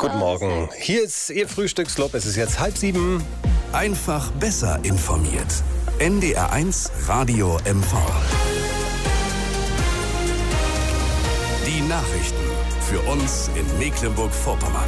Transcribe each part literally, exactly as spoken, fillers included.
Guten Morgen. Hier ist Ihr Frühstücksclub. Es ist jetzt halb sieben. Einfach besser informiert. N D R eins Radio M V. Die Nachrichten für uns in Mecklenburg-Vorpommern.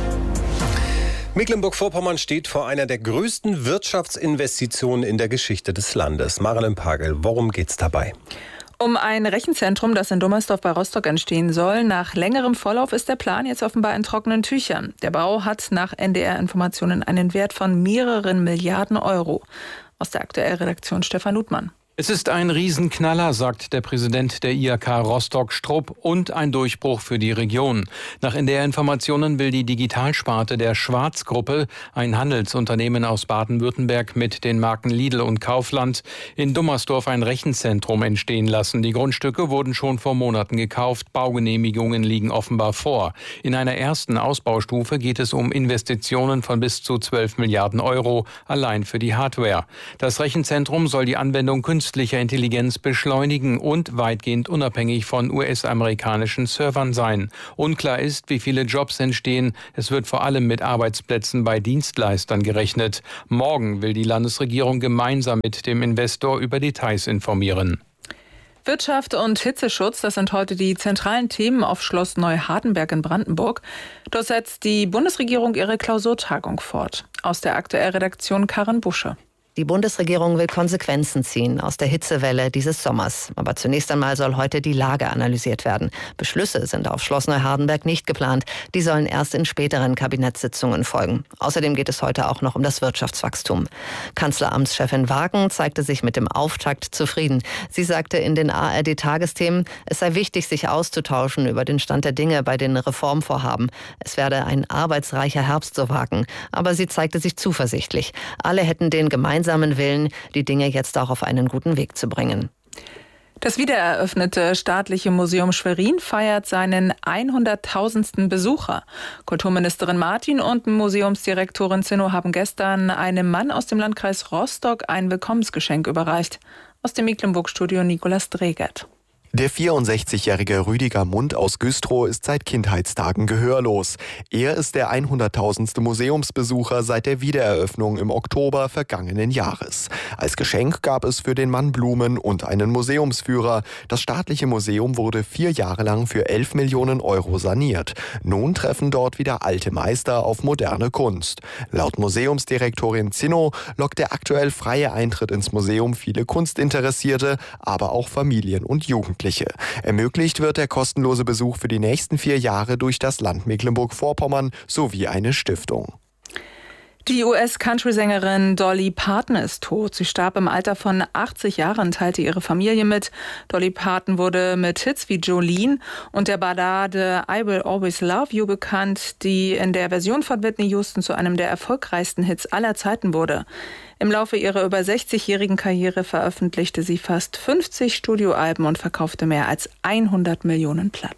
Mecklenburg-Vorpommern steht vor einer der größten Wirtschaftsinvestitionen in der Geschichte des Landes. Marilyn Pagel, worum geht's dabei? Um ein Rechenzentrum, das in Dummersdorf bei Rostock entstehen soll. Nach längerem Vorlauf ist der Plan jetzt offenbar in trockenen Tüchern. Der Bau hat nach N D R-Informationen einen Wert von mehreren Milliarden Euro. Aus der Aktuellredaktion Stefan Ludmann. Es ist ein Riesenknaller, sagt der Präsident der I H K Rostock Strupp, und ein Durchbruch für die Region. Nach N D R-Informationen will die Digitalsparte der Schwarz-Gruppe, ein Handelsunternehmen aus Baden-Württemberg mit den Marken Lidl und Kaufland, in Dummersdorf ein Rechenzentrum entstehen lassen. Die Grundstücke wurden schon vor Monaten gekauft, Baugenehmigungen liegen offenbar vor. In einer ersten Ausbaustufe geht es um Investitionen von bis zu zwölf Milliarden Euro, allein für die Hardware. Das Rechenzentrum soll die Anwendung künstlicher künstlicher Intelligenz beschleunigen und weitgehend unabhängig von U S-amerikanischen Servern sein. Unklar ist, wie viele Jobs entstehen. Es wird vor allem mit Arbeitsplätzen bei Dienstleistern gerechnet. Morgen will die Landesregierung gemeinsam mit dem Investor über Details informieren. Wirtschaft und Hitzeschutz, das sind heute die zentralen Themen auf Schloss Neuhardenberg in Brandenburg. Dort setzt die Bundesregierung ihre Klausurtagung fort. Aus der Aktuellredaktion Karin Busche. Die Bundesregierung will Konsequenzen ziehen aus der Hitzewelle dieses Sommers. Aber zunächst einmal soll heute die Lage analysiert werden. Beschlüsse sind auf Schloss Neuhardenberg nicht geplant. Die sollen erst in späteren Kabinettssitzungen folgen. Außerdem geht es heute auch noch um das Wirtschaftswachstum. Kanzleramtschefin Wagen zeigte sich mit dem Auftakt zufrieden. Sie sagte in den A R D-Tagesthemen, es sei wichtig, sich auszutauschen über den Stand der Dinge bei den Reformvorhaben. Es werde ein arbeitsreicher Herbst, so Wagen. Aber sie zeigte sich zuversichtlich. Alle hätten den gemeinsamen Willen, die Dinge jetzt auch auf einen guten Weg zu bringen. Das wiedereröffnete Staatliche Museum Schwerin feiert seinen hunderttausendsten Besucher. Kulturministerin Martin und Museumsdirektorin Zinno haben gestern einem Mann aus dem Landkreis Rostock ein Willkommensgeschenk überreicht. Aus dem Mecklenburg-Studio Nicolas Dregert. Der vierundsechzigjährige Rüdiger Mund aus Güstrow ist seit Kindheitstagen gehörlos. Er ist der hunderttausendste Museumsbesucher seit der Wiedereröffnung im Oktober vergangenen Jahres. Als Geschenk gab es für den Mann Blumen und einen Museumsführer. Das staatliche Museum wurde vier Jahre lang für elf Millionen Euro saniert. Nun treffen dort wieder alte Meister auf moderne Kunst. Laut Museumsdirektorin Zinno lockt der aktuell freie Eintritt ins Museum viele Kunstinteressierte, aber auch Familien und Jugendliche. Ermöglicht wird der kostenlose Besuch für die nächsten vier Jahre durch das Land Mecklenburg-Vorpommern sowie eine Stiftung. Die U S-Country-Sängerin Dolly Parton ist tot. Sie starb im Alter von achtzig Jahren, teilte ihre Familie mit. Dolly Parton wurde mit Hits wie Jolene und der Ballade I Will Always Love You bekannt, die in der Version von Whitney Houston zu einem der erfolgreichsten Hits aller Zeiten wurde. Im Laufe ihrer über sechzigjährigen Karriere veröffentlichte sie fast fünfzig Studioalben und verkaufte mehr als hundert Millionen Platten.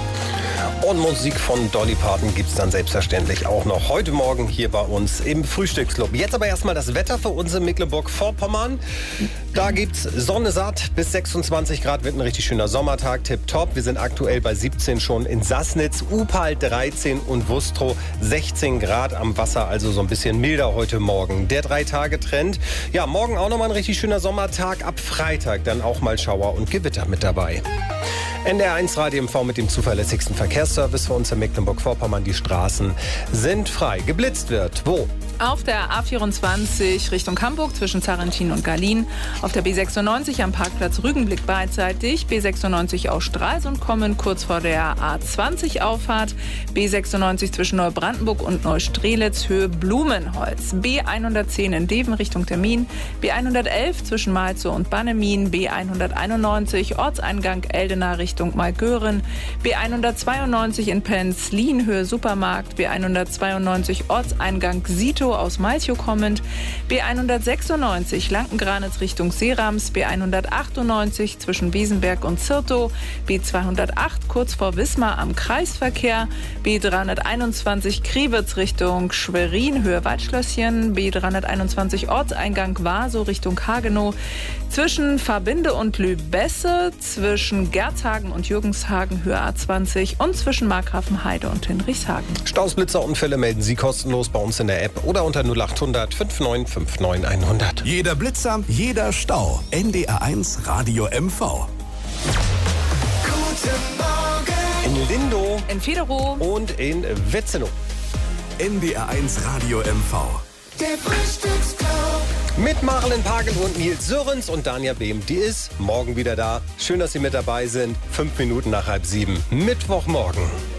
Und Musik von Dolly Parton gibt's dann selbstverständlich auch noch heute Morgen hier bei uns im Frühstücksclub. Jetzt aber erstmal das Wetter für uns in Mecklenburg-Vorpommern. Da gibt's Sonne satt, bis sechsundzwanzig Grad wird ein richtig schöner Sommertag, tipptopp. Wir sind aktuell bei siebzehn schon in Sassnitz, Upal dreizehn und Wustrow sechzehn Grad am Wasser, also so ein bisschen milder heute Morgen. Der Drei-Tage-Trend. Ja, morgen auch nochmal ein richtig schöner Sommertag, ab Freitag dann auch mal Schauer und Gewitter mit dabei. N D R eins Radio M V mit dem zuverlässigsten Verkehrsservice für uns in Mecklenburg-Vorpommern. Die Straßen sind frei. Geblitzt wird. Wo? Auf der A vierundzwanzig Richtung Hamburg zwischen Zarentin und Garlin. Auf der B sechsundneunzig am Parkplatz Rügenblick beidseitig. B sechsundneunzig aus Stralsund kommen kurz vor der A zwanzig Auffahrt. B sechsundneunzig zwischen Neubrandenburg und Neustrelitz Höhe Blumenholz. B hundertzehn in Deven Richtung Termin. B hundertelf zwischen Malzow und Bannemin. B hunderteinundneunzig Ortseingang Eldena Richtung Malgören. B hundertzweiundneunzig in Penzlin Höhe Supermarkt. B hundertzweiundneunzig Ortseingang Sito aus Malchow kommend, B hundertsechsundneunzig Lankengranitz Richtung Serams, B hundertachtundneunzig zwischen Wesenberg und Zirtow, B zweihundertacht kurz vor Wismar am Kreisverkehr, B dreihunderteinundzwanzig Kriwitz Richtung Schwerin Höhe Waldschlösschen, B dreihunderteinundzwanzig Ortseingang Waso Richtung Hagenow, zwischen Verbinde und Lübesse, zwischen Gerzhagen Hagen und Jürgenshagen Höhe A zwanzig und zwischen Markgrafenheide und Hinrichshagen. Staus, Blitzer, Unfälle melden Sie kostenlos bei uns in der App oder unter null acht hundert fünfundneunzig neunundfünfzig hundert. Jeder Blitzer, jeder Stau. N D R eins Radio M V. In Lindow In Federow und in Wetzenow. N D R eins Radio M V. Der Frühstücksclub. Mit Marlen Pagel und Nils Sörens und Danja Behm. Die ist morgen wieder da. Schön, dass Sie mit dabei sind. Fünf Minuten nach halb sieben. Mittwochmorgen.